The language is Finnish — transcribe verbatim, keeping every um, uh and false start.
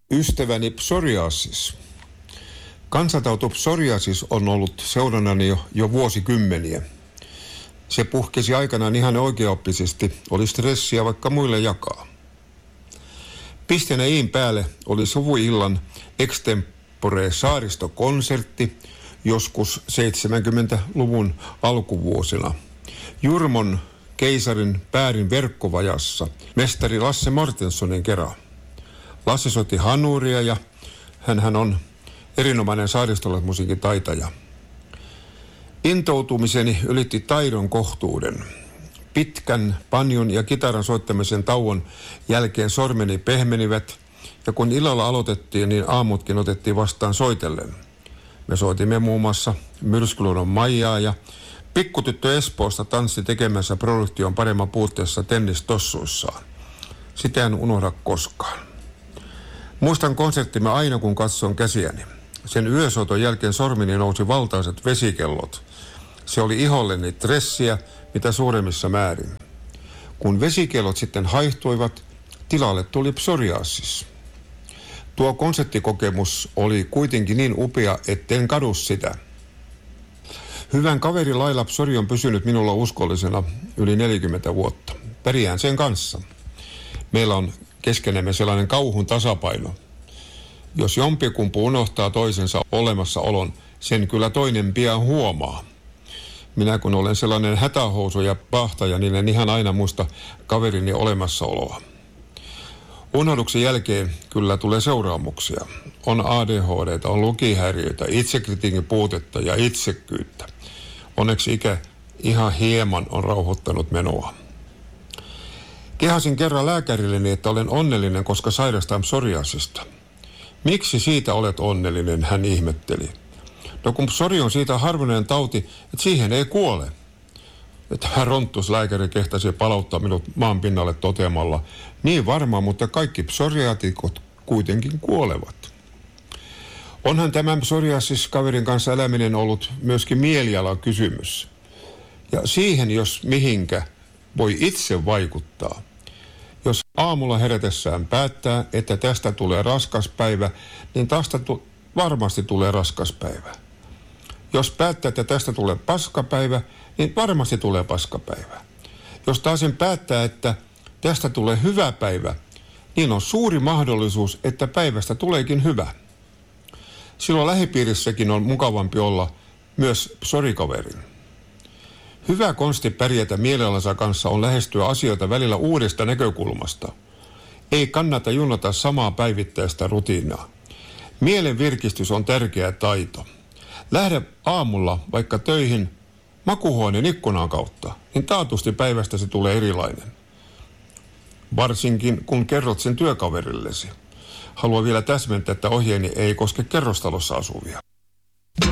Ystäväni psoriasis. Kansantauti psoriasis on ollut seurannani jo, jo vuosikymmeniä. Se puhkesi aikanaan ihan oikeaoppisesti, oli stressiä vaikka muille jakaa. Pisteenä iin päälle oli suvuillan extempore saaristokonsertti joskus seitsemänkymmentäluvun alkuvuosina. Jurmon keisarin Päärin verkkovajassa mestari Lasse Mortenssonin kera. Lasse soitti hanuria ja hänhän on erinomainen saaristolaismusiikin taitaja. Intoutumiseni ylitti taidon kohtuuden. Pitkän banjon ja kitaran soittamisen tauon jälkeen sormeni pehmenivät, ja kun illalla aloitettiin, niin aamutkin otettiin vastaan soitellen. Me soitimme muun muassa Myrskyluodon Maijaa, ja pikkutyttö Espoosta tanssi tekemässä produktion paremman puutteessa tennistossuissaan. Sitä en unohda koskaan. Muistan konserttimme aina, kun katson käsiäni. Sen yösoiton jälkeen sormini nousi valtaiset vesikellot. Se oli iholleni stressiä, mitä suuremmissa määrin. Kun vesikellot sitten haihtuivat, tilalle tuli psoriasis. Tuo konserttikokemus oli kuitenkin niin upea, etten kadu sitä. Hyvän kaverin lailla psori on pysynyt minulla uskollisena yli neljäkymmentä vuotta. Pärjään sen kanssa. Meillä on keskenemme sellainen kauhun tasapaino. Jos jompikumpu unohtaa toisensa olemassaolon, sen kyllä toinen pian huomaa. Minä kun olen sellainen hätähousu ja pahtaja, niin en ihan aina muista kaverini olemassaoloa. Unohduksen jälkeen kyllä tulee seuraamuksia. On A D H D:tä, on lukihäiriöitä, itsekritiikin puutetta ja itsekkyyttä. Onneksi ikä ihan hieman on rauhoittanut menoa. Kehasin kerran lääkärilleni, että olen onnellinen, koska sairastan psoriasista. Miksi siitä olet onnellinen, hän ihmetteli. No kun psori on siitä harvinainen tauti, että siihen ei kuole. Että hän ronttuslääkäri kehtasi palauttaa minut maan pinnalle toteamalla. Niin varmaan, mutta kaikki psoriaatikot kuitenkin kuolevat. Onhan tämän psoriasis-kaverin kanssa eläminen ollut myöskin mielialakysymys. Ja siihen, jos mihinkä, voi itse vaikuttaa. Jos aamulla herätessään päättää, että tästä tulee raskas päivä, niin tästä tu- varmasti tulee raskas päivä. Jos päättää, että tästä tulee paskapäivä, niin varmasti tulee paskapäivä. Jos taas sen päättää, että tästä tulee hyvä päivä, niin on suuri mahdollisuus, että päivästä tuleekin hyvä. Silloin lähipiirissäkin on mukavampi olla myös psorikaverin. Hyvä konsti pärjätä mielialansa kanssa on lähestyä asioita välillä uudesta näkökulmasta. Ei kannata junata samaa päivittäistä rutiinaa. Mielen virkistys on tärkeä taito. Lähde aamulla vaikka töihin makuuhuoneen ikkunan kautta, niin taatusti päivästä se tulee erilainen. Varsinkin kun kerrot sen työkaverillesi. Haluan vielä täsmentää, että ohjeeni ei koske kerrostalossa asuvia.